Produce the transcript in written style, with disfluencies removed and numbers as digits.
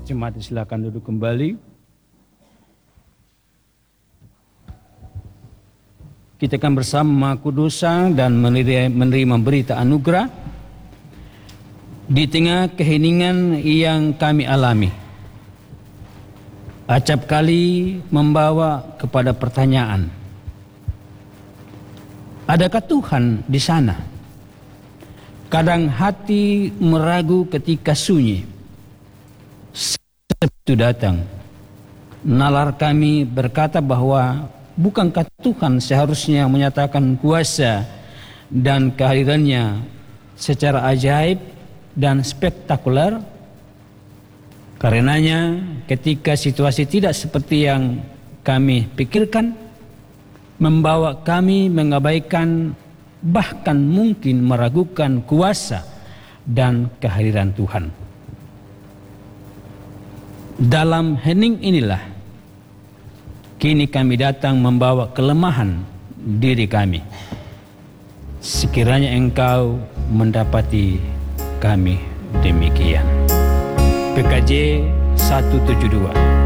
Jemaat silakan duduk kembali. Kita akan bersama Kudusa dan menerima berita anugerah di tengah keheningan yang kami alami. Acap kali membawa kepada pertanyaan, adakah Tuhan di sana? Kadang hati meragu ketika sunyi. Sabtu datang, nalar kami berkata bahwa bukankah Tuhan seharusnya menyatakan kuasa dan kehadirannya secara ajaib dan spektakuler? Karenanya ketika situasi tidak seperti yang kami pikirkan, membawa kami mengabaikan bahkan mungkin meragukan kuasa dan kehadiran Tuhan. Dalam hening inilah kini kami datang membawa kelemahan diri kami. Sekiranya Engkau mendapati kami demikian. PKJ 172.